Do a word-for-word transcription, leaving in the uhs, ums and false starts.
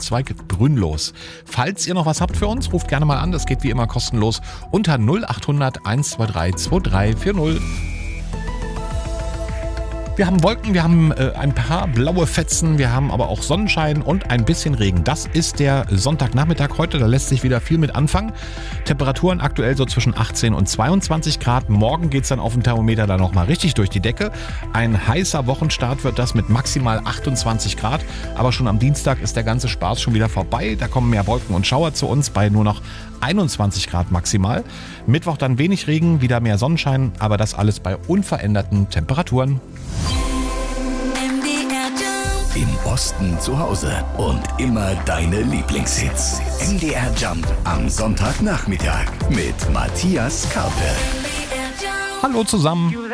Ortszweig Brünnlos. Falls ihr noch was habt für uns, ruft gerne mal an. Das geht wie immer kostenlos unter null acht hundert eins zwei drei zwei drei vier null. Wir haben Wolken, wir haben äh, ein paar blaue Fetzen, wir haben aber auch Sonnenschein und ein bisschen Regen. Das ist der Sonntagnachmittag heute, da lässt sich wieder viel mit anfangen. Temperaturen aktuell so zwischen achtzehn und zweiundzwanzig Grad. Morgen geht es dann auf dem Thermometer dann nochmal richtig durch die Decke. Ein heißer Wochenstart wird das mit maximal achtundzwanzig Grad. Aber schon am Dienstag ist der ganze Spaß schon wieder vorbei. Da kommen mehr Wolken und Schauer zu uns bei nur noch einundzwanzig Grad maximal. Mittwoch dann wenig Regen, wieder mehr Sonnenschein, aber das alles bei unveränderten Temperaturen. Im Osten zu Hause und immer deine Lieblingshits. M D R Jump am Sonntagnachmittag mit Matthias Karpe. Hallo zusammen.